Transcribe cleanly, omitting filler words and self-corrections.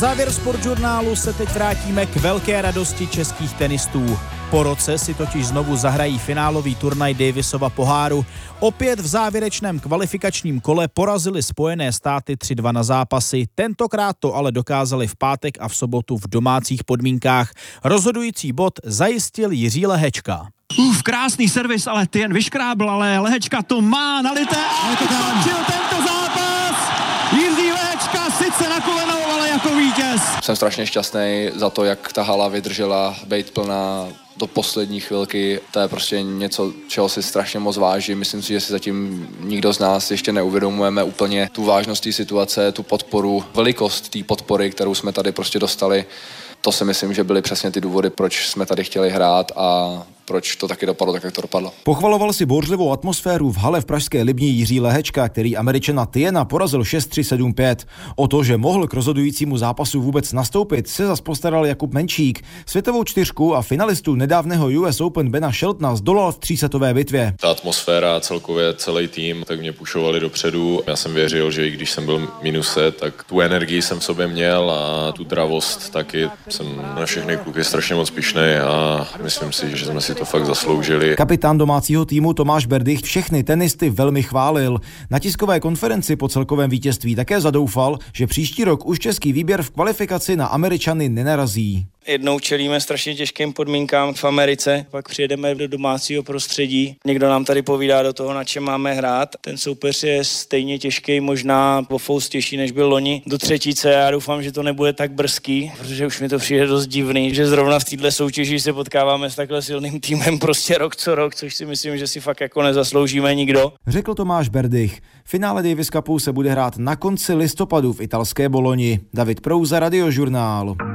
Závěr Sportžurnálu se teď vrátíme k velké radosti českých tenistů. Po roce si totiž znovu zahrají finálový turnaj Davisova poháru. Opět v závěrečném kvalifikačním kole porazili Spojené státy 3-2 na zápasy. Tentokrát to ale dokázali v pátek a v sobotu v domácích podmínkách. Rozhodující bod zajistil Jiří Lehečka. Krásný servis, ale ty jen vyškrábl, ale Lehečka to má nalité a ukončil tento zápas. Jiří Lehečka sice na kolenou, ale jako vítěz. Jsem strašně šťastný za to, jak ta hala vydržela být plná do poslední chvilky. To je prostě něco, čeho si strašně moc vážím. Myslím si, že si zatím nikdo z nás ještě neuvědomujeme úplně tu vážnost té situace, tu podporu, velikost té podpory, kterou jsme tady prostě dostali. To si myslím, že byly přesně ty důvody, proč jsme tady chtěli hrát a proč to taky dopadlo tak, jak to dopadlo. Pochvaloval si bouřlivou atmosféru v hale v pražské Libni Jiří Lehečka, který Američana Tiena porazil 6-3, 7-5. O to, že mohl k rozhodujícímu zápasu vůbec nastoupit, se zas postaral Jakub Menčík. Světovou čtyřku a finalistu nedávného US Open Bena Sheltona zdolal v třísetové bitvě. Ta atmosféra, celkově celý tým, tak mě pušovali dopředu. Já jsem věřil, že i když jsem byl minuse, tak tu energii jsem v sobě měl a tu dravost taky. Jsem na všechny kluky strašně moc pyšnej a myslím si, že jsme si to fakt zasloužili. Kapitán domácího týmu Tomáš Berdych všechny tenisty velmi chválil. Na tiskové konferenci po celkovém vítězství také zadoufal, že příští rok už český výběr v kvalifikaci na Američany nenarazí. Jednou čelíme strašně těžkým podmínkám v Americe, pak přijedeme do domácího prostředí. Někdo nám tady povídá do toho, na čem máme hrát. Ten soupeř je stejně těžký, možná o fous těžší, než byl loni do třetíce. Já doufám, že to nebude tak brzký, protože už mi to přijde dost divný, že zrovna v této soutěži se potkáváme s takhle silným týmem prostě rok co rok, což si myslím, že si fakt jako nezasloužíme nikdo. Řekl Tomáš Berdych. Finále Davis Cupu se bude hrát na konci listopadu v italské Boloni. David Prouza, Radiožurnál.